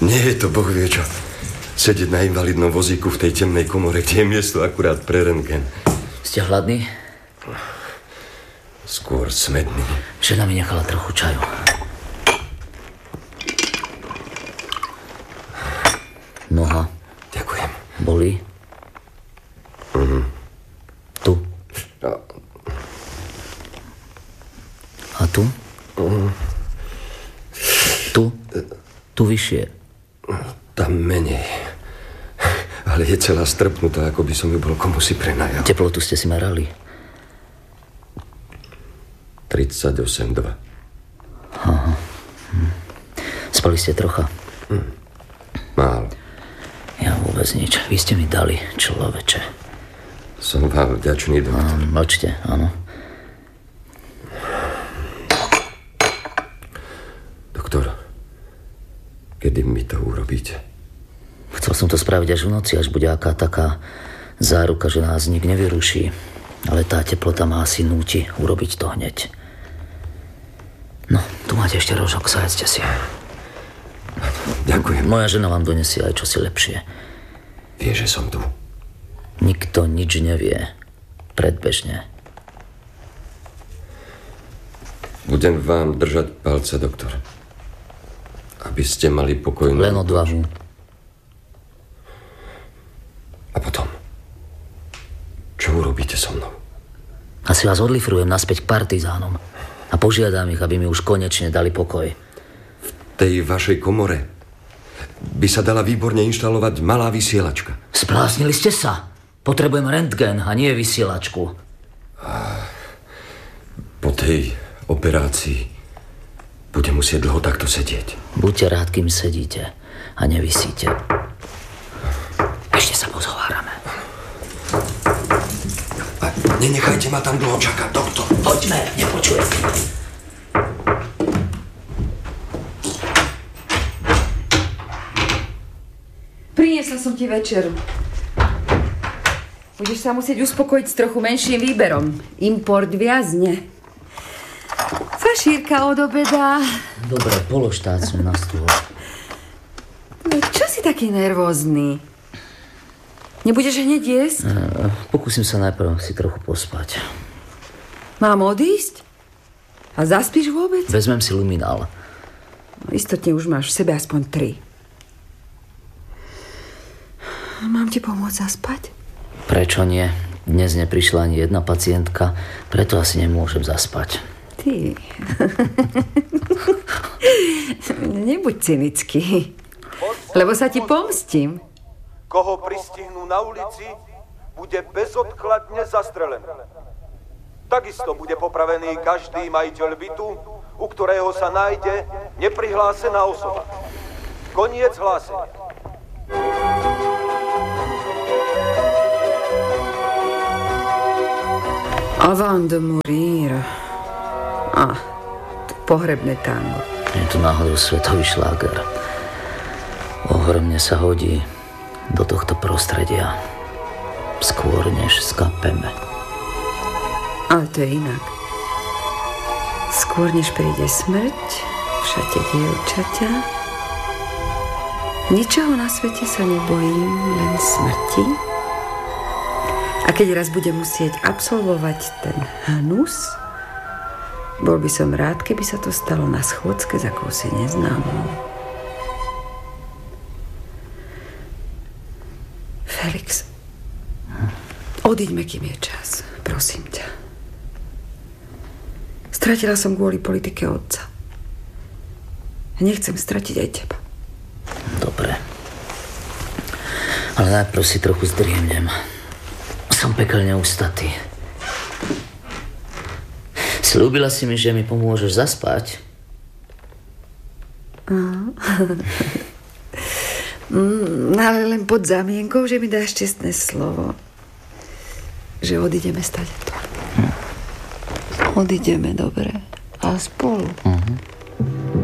Nie je to boh vie čo. Sedieť na invalidnom vozíku v tej temnej komore, kde je miesto akurát pre rentgen. Ste hladný? Skôr smedný. Žena mi nechala trochu čaju. Noha. Ďakujem. Bolí? Tu. A tu? Tu? Tu vyššie. Tam menej. Ale je celá strpnutá, ako by som ju bol komusi prenajal. Teplotu ste si merali? 38,2. Aha. Spali ste trocha? Málo. Ja vôbec nič. Vy ste mi dali, človeče. Som vám vďačný, doktor. Mlčte, áno. Doktor, kedy mi to urobíte? Chcel som to spraviť až v noci, až bude aká taká záruka, že nás nik nevyruší. Ale tá teplota ma asi núti urobiť to hneď. No, tu máte ešte rožok, sajedzte si. Ďakujem. Moja žena vám donesie aj čosi lepšie. Vie, že som tu. Nikto nič nevie. Predbežne. Budem vám držať palce, doktor. Aby ste mali pokojnú... Len odvahu. A potom? Čo urobíte so mnou? Asi vás odlifrujem naspäť k partizánom. A požiadam ich, aby mi už konečne dali pokoj. V tej vašej komore by sa dala výborne inštalovať malá vysielačka. Spláznili ste sa. Potrebujem rentgen a nie vysielačku. Po tej operácii budem musieť dlho takto sedieť. Buďte rád, kým sedíte a nevisíte. Ešte sa pozhovárame. A nenechajte ma tam dlho čakať, doktor. Poďme, nepočujem. Priniesla som ti večeru. Budeš sa musieť uspokojiť s trochu menším výberom. Import viazne. Fašírka od obeda. Dobre, polož tácu na stôl. Čo si taký nervózny? Nebudeš hneď jesť? Pokúsim sa najprv si trochu pospať. Mám odísť? A zaspíš vôbec? Vezmem si luminál. Istotne už máš v sebe aspoň 3. Mám ti pomôcť zaspať? Prečo nie? Dnes neprišla ani jedna pacientka, preto asi nemôžem zaspať. Ty. Nebuď cynický. Lebo sa ti pomstím. Koho pristihnú na ulici, bude bezodkladne zastrelený. Takisto bude popravený každý majiteľ bytu, u ktorého sa nájde neprihlásená osoba. Koniec hlásenia. Avant de mourir. To pohrebné tango. Je to náhodou svetový šláger. Ohromne sa hodí do tohto prostredia. Skôr, než skapeme. Ale to je inak. Skôr, než príde smrť v šate dievčaťa, ničoho na svete sa nebojím, len smrti. A keď raz budem musieť absolvovať ten hnus, bol by som rád, keby sa to stalo na schôdzke za akousi neznámou. Felix, odíďme, kým je čas. Prosím ťa. Stratila som kvôli politike otca. Nechcem stratiť aj teba. Dobre. Ale najprv si trochu zdriemnem. Som pekelne ustatý. Sľúbila si mi, že mi pomôžeš zaspať? Ale len pod zámienkou, že mi dáš čestné slovo, že odídeme stadeto. Odídeme, dobre. A spolu.